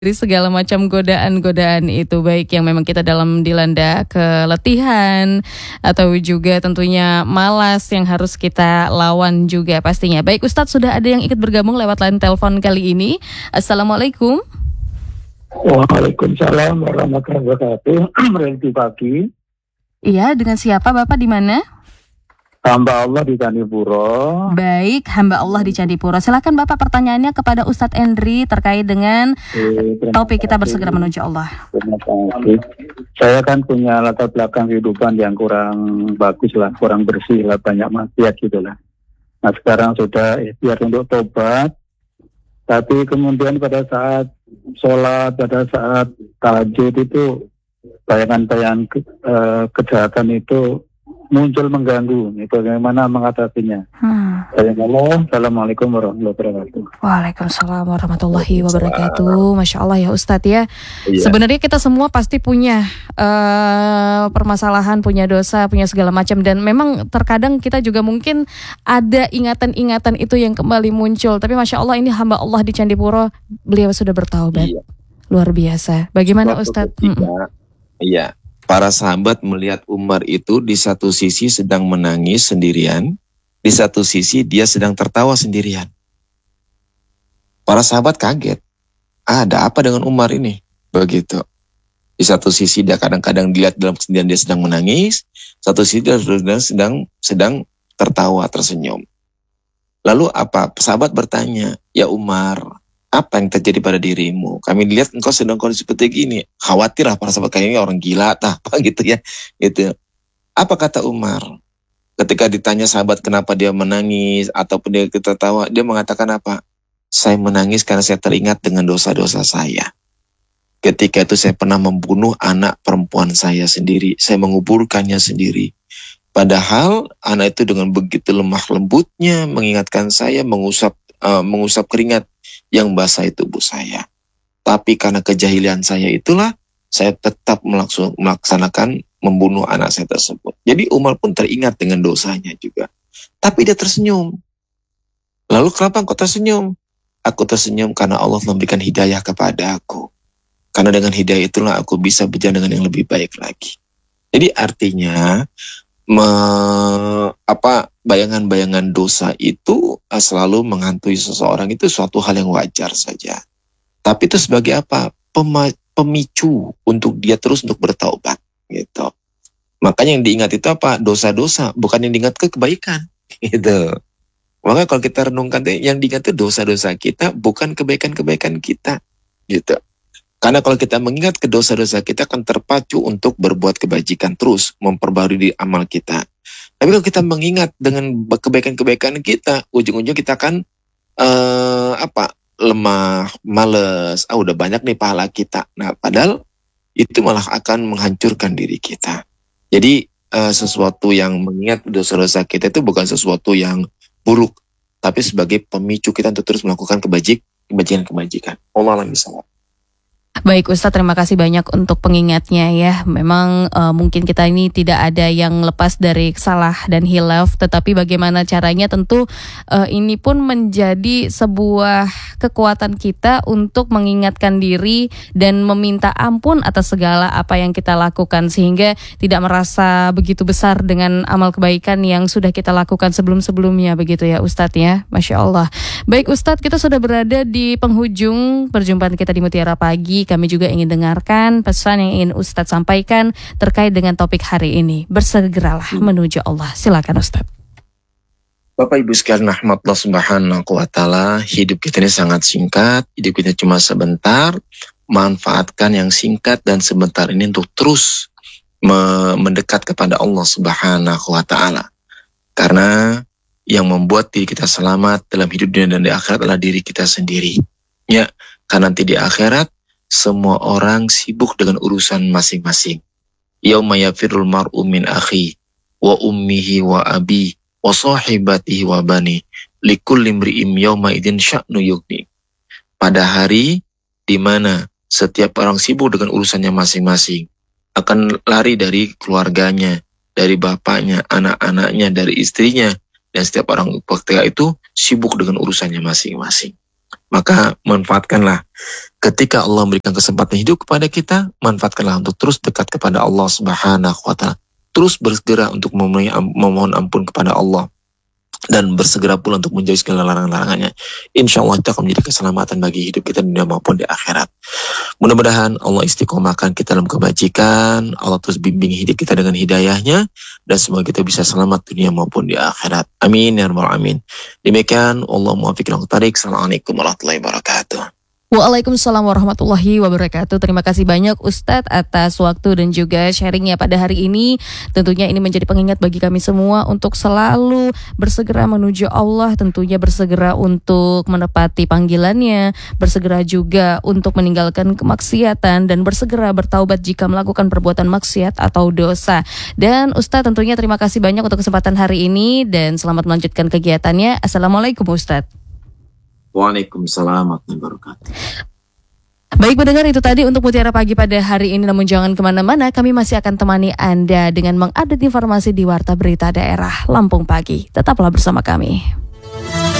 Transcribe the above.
dari segala macam godaan-godaan itu, baik yang memang kita dalam dilanda keletihan atau juga tentunya malas yang harus kita lawan juga pastinya. Baik Ustadz, sudah ada yang ikut bergabung lewat line telepon kali ini. Assalamualaikum. Waalaikumsalam warahmatullahi wabarakatuh. Relti pagi. Iya, dengan siapa Bapak, di mana? Hamba Allah di Candipuro. Baik, hamba Allah di Candipuro. Silakan Bapak, pertanyaannya kepada Ustadz Endri terkait dengan topik kita bersegera menuju Allah. Terima kasih. Saya kan punya latar belakang kehidupan yang kurang bagus lah, kurang bersih lah, banyak maksiat gitu lah. Nah sekarang sudah ikhtiar untuk tobat, tapi kemudian pada saat sholat, pada saat tahajud itu bayangan-bayangan kejahatan itu muncul mengganggu. Itu bagaimana mengatasinya? Assalamualaikum warahmatullahi wabarakatuh. Waalaikumsalam warahmatullahi wabarakatuh. Masya Allah ya Ustadz ya. Iya. Sebenarnya kita semua pasti punya permasalahan, punya dosa, punya segala macam. Dan memang terkadang kita juga mungkin ada ingatan-ingatan itu yang kembali muncul. Tapi Masya Allah, ini hamba Allah di Candipuro, beliau sudah bertaubat. Iya. Luar biasa. Bagaimana Ustadz? Iya. Para sahabat melihat Umar itu di satu sisi sedang menangis sendirian, di satu sisi dia sedang tertawa sendirian. Para sahabat kaget. Ada apa dengan Umar ini? Begitu. Di satu sisi dia kadang-kadang dilihat dalam kesendirian dia sedang menangis, satu sisi dia sedang tertawa, tersenyum. Lalu apa? Sahabat bertanya, "Ya Umar, apa yang terjadi pada dirimu? Kami lihat engkau sedang kondisi seperti gini." Khawatir lah para sahabat, kayaknya orang gila apa gitu ya. Gitu. Apa kata Umar? Ketika ditanya sahabat kenapa dia menangis ataupun dia tertawa, dia mengatakan apa? "Saya menangis karena saya teringat dengan dosa-dosa saya. Ketika itu saya pernah membunuh anak perempuan saya sendiri. Saya menguburkannya sendiri. Padahal anak itu dengan begitu lemah lembutnya mengingatkan saya, mengusap keringat yang basahi tubuh saya. Tapi karena kejahilan saya itulah, saya tetap melaksanakan membunuh anak saya tersebut." Jadi Umar pun teringat dengan dosanya juga. Tapi dia tersenyum. Lalu kenapa engkau tersenyum? "Aku tersenyum karena Allah memberikan hidayah kepada aku. Karena dengan hidayah itulah aku bisa berjalan dengan yang lebih baik lagi." Jadi artinya, bayangan-bayangan dosa itu selalu menghantui seseorang, itu suatu hal yang wajar saja. Tapi itu sebagai apa? Pemicu untuk dia terus untuk bertaubat gitu. Makanya yang diingat itu apa? Dosa-dosa, bukan yang diingat kebaikan gitu. Makanya kalau kita renungkan, yang diingat itu dosa-dosa kita, bukan kebaikan-kebaikan kita gitu. Karena kalau kita mengingat ke dosa-dosa, kita akan terpacu untuk berbuat kebajikan terus, memperbarui diri amal kita. Tapi kalau kita mengingat dengan kebaikan-kebaikan kita, ujung-ujung kita akan lemah, males, udah banyak nih pahala kita. Nah, padahal itu malah akan menghancurkan diri kita. Jadi sesuatu yang mengingat dosa-dosa kita itu bukan sesuatu yang buruk, tapi sebagai pemicu kita untuk terus melakukan kebajikan-kebajikan. Allah alam bisawab. Baik Ustadz, terima kasih banyak untuk pengingatnya ya. Memang mungkin kita ini tidak ada yang lepas dari salah dan hilaf, tetapi bagaimana caranya tentu ini pun menjadi sebuah kekuatan kita untuk mengingatkan diri dan meminta ampun atas segala apa yang kita lakukan, sehingga tidak merasa begitu besar dengan amal kebaikan yang sudah kita lakukan sebelum-sebelumnya, begitu ya Ustadz ya. Masya Allah. Baik Ustadz, kita sudah berada di penghujung perjumpaan kita di Mutiara Pagi. Kami juga ingin dengarkan pesan yang ingin Ustadz sampaikan terkait dengan topik hari ini. Bersegeralah menuju Allah. Silakan Ustadz. Bapak Ibu sekalian, rahmatullah subhanahu wa ta'ala, hidup kita ini sangat singkat, hidup kita cuma sebentar. Manfaatkan yang singkat dan sebentar ini untuk terus mendekat kepada Allah subhanahu wa ta'ala. Karena yang membuat diri kita selamat dalam hidup dunia dan di akhirat adalah diri kita sendiri. Ya, karena nanti di akhirat semua orang sibuk dengan urusan masing-masing. Yauma yafirul mar'u min akhi wa ummihi wa abi wa sahibatihi wa bani likulli imri'in yauma idzin sya'nu yughni. Pada hari di mana setiap orang sibuk dengan urusannya masing-masing, akan lari dari keluarganya, dari bapaknya, anak-anaknya, dari istrinya, dan setiap orang ketika itu sibuk dengan urusannya masing-masing. Maka manfaatkanlah ketika Allah memberikan kesempatan hidup kepada kita, manfaatkanlah untuk terus dekat kepada Allah Subhanahu wa Ta'ala. Terus bersegera untuk memohon ampun kepada Allah dan bersegera pula untuk menjauhi segala larangan-larangannya. Insya Allah itu akan menjadi keselamatan bagi hidup kita di dunia maupun di akhirat. Mudah-mudahan Allah istiqomahkan kita dalam kebajikan, Allah terus bimbing hidup kita dengan hidayahnya, dan semoga kita bisa selamat dunia maupun di akhirat. Amin ya rabbal alamin. Demikian, Allah muwaffiq wal muhtariq. Assalamualaikum warahmatullahi wabarakatuh. Waalaikumsalam warahmatullahi wabarakatuh. Terima kasih banyak Ustadz atas waktu dan juga sharingnya pada hari ini. Tentunya ini menjadi pengingat bagi kami semua untuk selalu bersegera menuju Allah, tentunya bersegera untuk menepati panggilannya, bersegera juga untuk meninggalkan kemaksiatan dan bersegera bertaubat jika melakukan perbuatan maksiat atau dosa. Dan Ustadz tentunya terima kasih banyak untuk kesempatan hari ini dan selamat melanjutkan kegiatannya. Assalamualaikum Ustadz. Waalaikumsalam warahmatullahi wabarakatuh. Baik pendengar, itu tadi untuk Mutiara Pagi pada hari ini. Namun jangan kemana-mana, kami masih akan temani Anda dengan mengupdate informasi di Warta Berita Daerah Lampung Pagi. Tetaplah bersama kami.